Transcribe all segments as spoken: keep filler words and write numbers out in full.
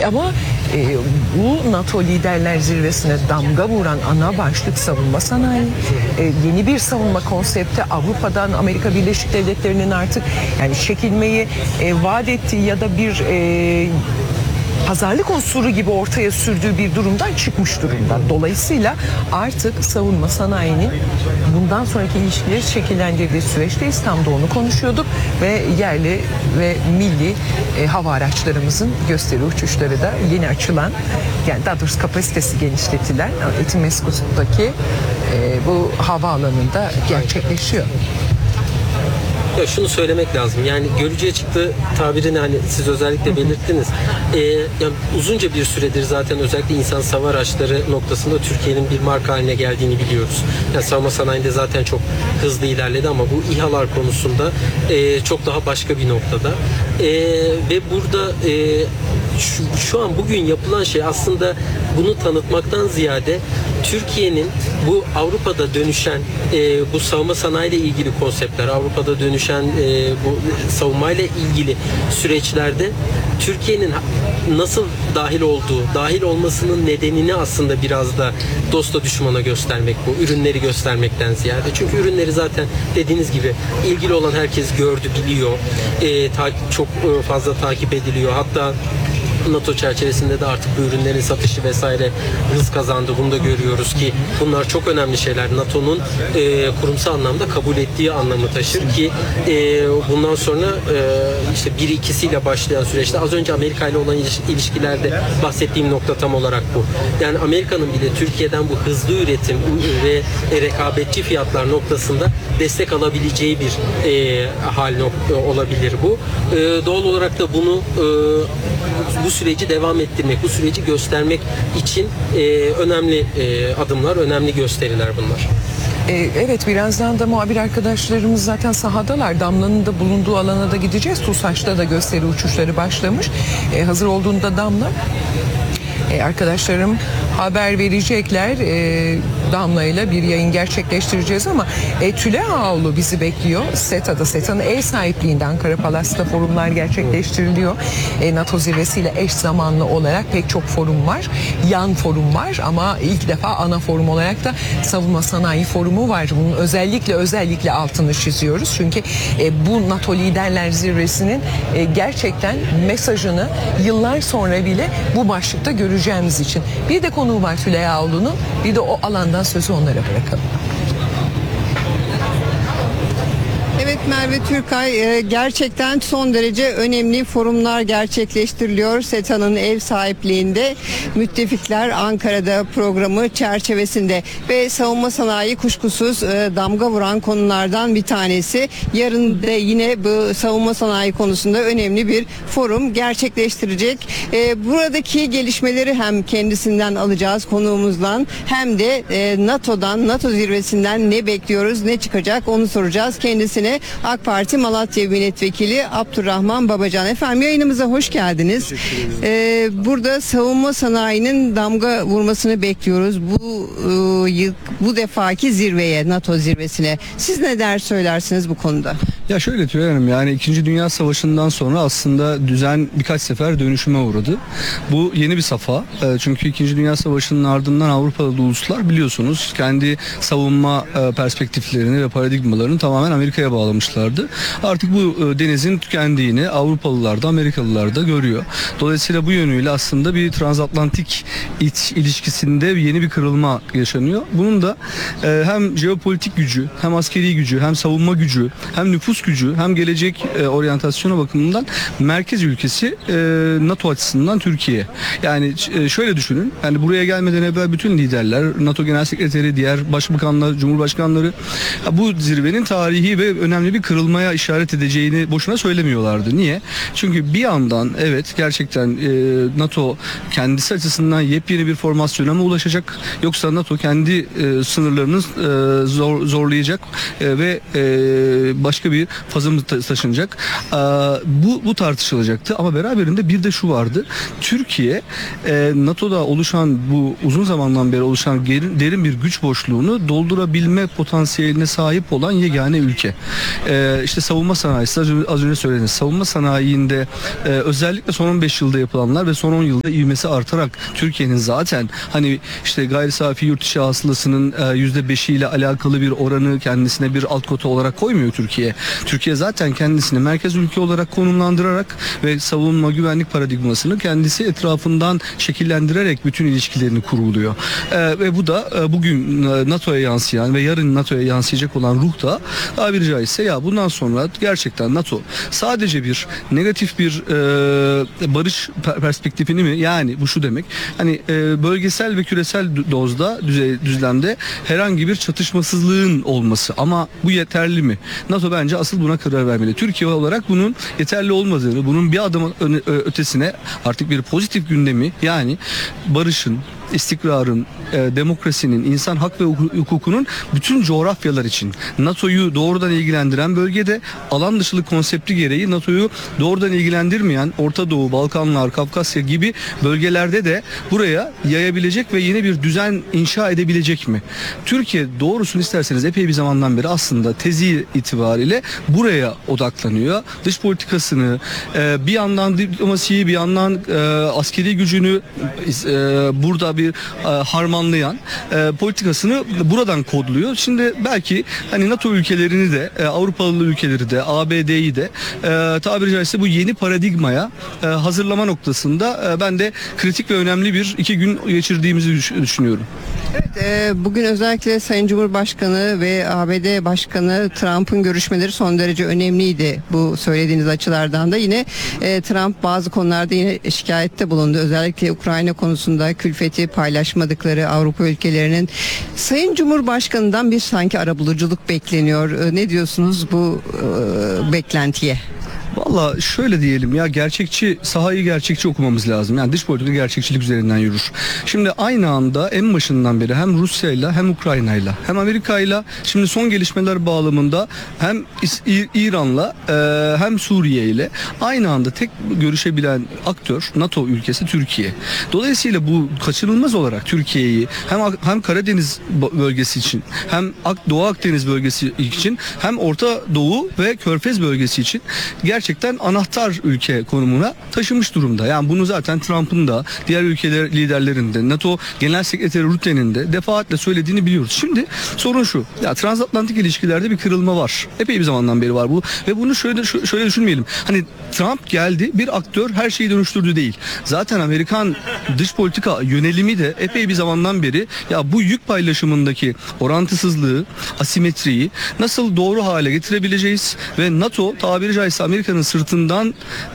Ama e, bu NATO Liderler Zirvesi'ne damga vuran ana başlık savunma sanayi. E, yeni bir savunma konsepti Avrupa'dan Amerika Birleşik Devletleri'nin artık yani çekilmeyi e, vaat ettiği ya da bir e, pazarlık unsuru gibi ortaya sürdüğü bir durumdan çıkmış durumda. Dolayısıyla artık savunma sanayinin bundan sonraki ilişkileri şekillendirdiği süreçteyiz. Tam da onu konuşuyorduk ve yerli ve milli e, hava araçlarımızın gösteri uçuşları da yeni açılan, yani daha doğrusu kapasitesi genişletilen Etimesgut'taki e, bu havaalanında gerçekleşiyor. Ya şunu söylemek lazım. Yani görücüye çıktı tabirini hani siz özellikle belirttiniz. Ee, yani uzunca bir süredir zaten özellikle insan hava araçları noktasında Türkiye'nin bir marka haline geldiğini biliyoruz. Yani savunma sanayinde zaten çok hızlı ilerledi ama bu İHA'lar konusunda e, çok daha başka bir noktada. E, ve burada e, şu, şu an bugün yapılan şey aslında bunu tanıtmaktan ziyade Türkiye'nin bu Avrupa'da dönüşen e, bu savunma sanayiyle ilgili konseptler, Avrupa'da dönüşen e, bu savunmayla ilgili süreçlerde Türkiye'nin nasıl dahil olduğu, dahil olmasının nedenini aslında biraz da dosta düşmana göstermek bu. Ürünleri göstermekten ziyade. Çünkü ürünleri zaten dediğiniz gibi ilgili olan herkes gördü, biliyor. E, ta, çok e, fazla takip ediliyor. Hatta NATO çerçevesinde de artık bu ürünlerin satışı vesaire hız kazandı. Bunu da görüyoruz ki bunlar çok önemli şeyler. NATO'nun e, kurumsal anlamda kabul ettiği anlamı taşır ki e, bundan sonra e, işte bir ikisiyle başlayan süreçte az önce Amerika ile olan ilişkilerde bahsettiğim nokta tam olarak bu. Yani Amerika'nın bile Türkiye'den bu hızlı üretim ve rekabetçi fiyatlar noktasında destek alabileceği bir e, hal olabilir bu. E, doğal olarak da bunu e, bu süreci devam ettirmek, bu süreci göstermek için e, önemli e, adımlar, önemli gösteriler bunlar. Ee, evet, birazdan da muhabir arkadaşlarımız zaten sahadalar. Damla'nın da bulunduğu alana da gideceğiz. TUSAŞ'ta da gösteri uçuşları başlamış. Ee, hazır olduğunda Damla, Ee, arkadaşlarım haber verecekler. Ee, Damla ile bir yayın gerçekleştireceğiz ama e, Tülay Ağoğlu bizi bekliyor. SETA'da, SETA'nın ev sahipliğinde Ankara Palas'ta forumlar gerçekleştiriliyor. E, NATO zirvesiyle eş zamanlı olarak pek çok forum var. Yan forum var ama ilk defa ana forum olarak da savunma sanayi forumu var. Bunun özellikle özellikle altını çiziyoruz. Çünkü e, bu NATO Liderler Zirvesi'nin e, gerçekten mesajını yıllar sonra bile bu başlıkta göreceğimiz için. Bir de konuğu var Tülay Ağoğlu'nun. Bir de o alandan sözü onlara bırakalım. Evet Merve Türkay, gerçekten son derece önemli forumlar gerçekleştiriliyor. SETA'nın ev sahipliğinde Müttefikler Ankara'da programı çerçevesinde ve savunma sanayi kuşkusuz damga vuran konulardan bir tanesi. Yarın da yine bu savunma sanayi konusunda önemli bir forum gerçekleştirecek. Buradaki gelişmeleri hem kendisinden alacağız, konuğumuzdan, hem de NATO'dan, NATO zirvesinden ne bekliyoruz, ne çıkacak onu soracağız kendisine. AK Parti Malatya Milletvekili Abdurrahman Babacan. Efendim, yayınımıza hoş geldiniz. Ee, burada savunma sanayinin damga vurmasını bekliyoruz. Bu e, bu defaki zirveye, NATO zirvesine. Siz ne der söylersiniz bu konuda? Ya şöyle Tülay Hanım, yani İkinci Dünya Savaşı'ndan sonra aslında düzen birkaç sefer dönüşüme uğradı. Bu yeni bir safha. E, çünkü İkinci Dünya Savaşı'nın ardından Avrupalı uluslar biliyorsunuz kendi savunma e, perspektiflerini ve paradigmalarını tamamen Amerika'ya bağlamışlardı. Artık bu e, denizin tükendiğini Avrupalılar da Amerikalılar da görüyor. Dolayısıyla bu yönüyle aslında bir transatlantik iç ilişkisinde yeni bir kırılma yaşanıyor. Bunun da e, hem jeopolitik gücü, hem askeri gücü, hem savunma gücü, hem nüfus gücü, hem gelecek e, oryantasyonu bakımından merkez ülkesi e, NATO açısından Türkiye. Yani e, şöyle düşünün. Yani buraya gelmeden evvel bütün liderler, NATO Genel Sekreteri, diğer başbakanlar, cumhurbaşkanları bu zirvenin tarihi ve önemli bir kırılmaya işaret edeceğini boşuna söylemiyorlardı. Niye? Çünkü bir yandan evet gerçekten e, NATO kendisi açısından yepyeni bir formasyona mı ulaşacak, yoksa NATO kendi e, sınırlarını e, zor, zorlayacak e, ve e, başka bir bir faza mı ta- taşınacak? Ee, bu bu tartışılacaktı ama beraberinde bir de şu vardı. Türkiye e, NATO'da oluşan bu uzun zamandan beri oluşan derin, derin bir güç boşluğunu doldurabilme potansiyeline sahip olan yegane ülke. Ee, işte savunma sanayisi az önce, az önce söylediniz. Savunma sanayinde e, özellikle son on beş yılda yapılanlar ve son on yılda ivmesi artarak Türkiye'nin zaten hani işte gayri safi yurt içi hasılasının e, yüzde beşi ile alakalı bir oranı kendisine bir alt kota olarak koymuyor Türkiye. Türkiye zaten kendisini merkez ülke olarak konumlandırarak ve savunma güvenlik paradigmasını kendisi etrafından şekillendirerek bütün ilişkilerini kurguluyor. E, ve bu da e, bugün e, NATO'ya yansıyan ve yarın NATO'ya yansıyacak olan ruh da tabiri caizse ya bundan sonra gerçekten NATO sadece bir negatif bir e, barış perspektifini mi, yani bu şu demek hani e, bölgesel ve küresel dozda düzey, düzlemde herhangi bir çatışmasızlığın olması, ama bu yeterli mi? NATO bence asıl buna karar vermeli. Türkiye olarak bunun yeterli olmadığını, bunun bir adım ötesine artık bir pozitif gündemi, yani barışın, istikrarın, e, demokrasinin, insan hak ve hukukunun bütün coğrafyalar için NATO'yu doğrudan ilgilendiren bölgede alan dışılık konsepti gereği NATO'yu doğrudan ilgilendirmeyen Orta Doğu, Balkanlar, Kafkasya gibi bölgelerde de buraya yayabilecek ve yeni bir düzen inşa edebilecek mi? Türkiye doğrusunu isterseniz epey bir zamandan beri aslında tezi itibariyle buraya odaklanıyor. Dış politikasını, e, bir yandan diplomasiyi, bir yandan e, askeri gücünü e, burada bir e, harmanlayan e, politikasını buradan kodluyor. Şimdi belki hani NATO ülkelerini de e, Avrupalı ülkeleri de A B D'yi de e, tabiri caizse bu yeni paradigmaya e, hazırlama noktasında e, ben de kritik ve önemli bir iki gün geçirdiğimizi düş- düşünüyorum. Evet, e, bugün özellikle Sayın Cumhurbaşkanı ve A B D Başkanı Trump'ın görüşmeleri son derece önemliydi. Bu söylediğiniz açılardan da yine e, Trump bazı konularda yine şikayette bulundu. Özellikle Ukrayna konusunda külfeti paylaşmadıkları Avrupa ülkelerinin. Sayın Cumhurbaşkanı'ndan bir sanki arabuluculuk bekleniyor. E, ne diyorsunuz bu e, beklentiye? Valla şöyle diyelim ya, gerçekçi sahayı gerçekçi okumamız lazım. Yani dış politika gerçekçilik üzerinden yürür. Şimdi aynı anda en başından beri hem Rusya'yla hem Ukrayna'yla hem Amerika'yla, şimdi son gelişmeler bağlamında hem İ- İran'la e, hem Suriye ile aynı anda tek görüşebilen aktör NATO ülkesi Türkiye. Dolayısıyla bu kaçınılmaz olarak Türkiye'yi hem hem Karadeniz bölgesi için, hem Doğu Akdeniz bölgesi için, hem Orta Doğu ve Körfez bölgesi için gerçekten gerçekten anahtar ülke konumuna taşımış durumda. Yani bunu zaten Trump'ın da diğer ülkeler liderlerinin de NATO Genel Sekreteri Rutte'nin de defaatle söylediğini biliyoruz. Şimdi sorun şu. Ya transatlantik ilişkilerde bir kırılma var. Epey bir zamandan beri var bu ve bunu şöyle şöyle düşünmeyelim. Hani Trump geldi, bir aktör her şeyi dönüştürdü değil. Zaten Amerikan dış politika yönelimi de epey bir zamandan beri ya bu yük paylaşımındaki orantısızlığı, asimetriyi nasıl doğru hale getirebileceğiz ve NATO tabiri caizse Amerika sırtından e,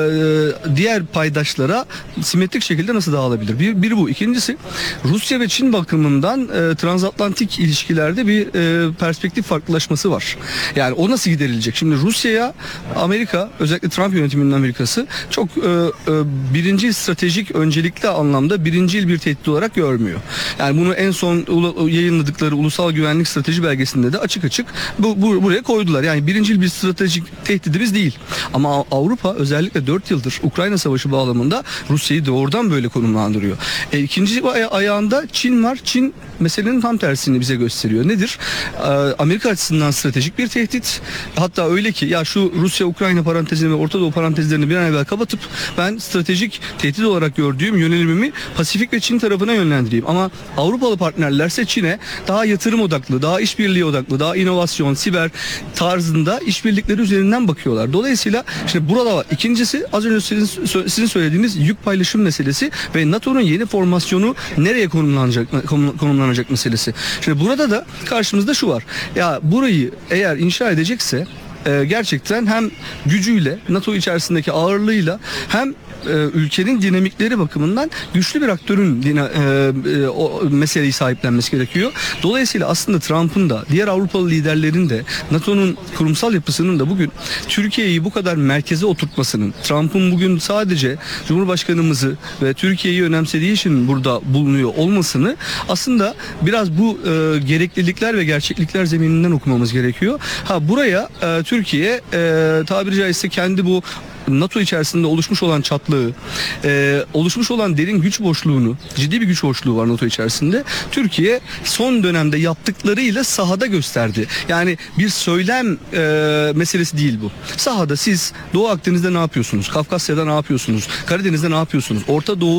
diğer paydaşlara simetrik şekilde nasıl dağılabilir? Bir, bir bu. İkincisi, Rusya ve Çin bakımından e, transatlantik ilişkilerde bir e, perspektif farklılaşması var. Yani o nasıl giderilecek? Şimdi Rusya'ya Amerika, özellikle Trump yönetiminin Amerika'sı çok e, e, birinci stratejik öncelikli anlamda birincil bir tehdit olarak görmüyor. Yani bunu en son ula, yayınladıkları ulusal güvenlik strateji belgesinde de açık açık bu, bu buraya koydular. Yani birincil bir stratejik tehdidimiz değil. Ama Avrupa özellikle dört yıldır Ukrayna Savaşı bağlamında Rusya'yı doğrudan böyle konumlandırıyor. E, ikinci aya- ayağında Çin var. Çin meselenin tam tersini bize gösteriyor. Nedir? E, Amerika açısından stratejik bir tehdit. Hatta öyle ki ya şu Rusya-Ukrayna parantezini ve Orta Doğu parantezlerini bir an evvel kapatıp ben stratejik tehdit olarak gördüğüm yönelimimi Pasifik ve Çin tarafına yönlendireyim. Ama Avrupalı partnerlerse Çin'e daha yatırım odaklı, daha işbirliği odaklı, daha inovasyon, siber tarzında işbirlikleri üzerinden bakıyorlar. Dolayısıyla işte burada var. İkincisi az önce sizin, sizin söylediğiniz yük paylaşım meselesi ve NATO'nun yeni formasyonu nereye konumlanacak konumlanacak meselesi. Şimdi burada da karşımızda şu var. Ya burayı eğer inşa edecekse e, gerçekten hem gücüyle, NATO içerisindeki ağırlığıyla hem e, ülkenin dinamikleri bakımından güçlü bir aktörün dina, e, e, o meseleyi sahiplenmesi gerekiyor. Dolayısıyla aslında Trump'ın da diğer Avrupalı liderlerin de NATO'nun kurumsal yapısının da bugün Türkiye'yi bu kadar merkeze oturtmasının, Trump'ın bugün sadece Cumhurbaşkanımızı ve Türkiye'yi önemsediği için burada bulunuyor olmasını aslında biraz bu e, gereklilikler ve gerçeklikler zemininden okumamız gerekiyor. Ha buraya e, Türkiye e, tabiri caizse kendi bu NATO içerisinde oluşmuş olan çatlığı, e, oluşmuş olan derin güç boşluğunu, ciddi bir güç boşluğu var NATO içerisinde. Türkiye son dönemde yaptıklarıyla sahada gösterdi. Yani bir söylem e, meselesi değil bu. Sahada siz Doğu Akdeniz'de ne yapıyorsunuz? Kafkasya'da ne yapıyorsunuz? Karadeniz'de ne yapıyorsunuz? Orta Doğu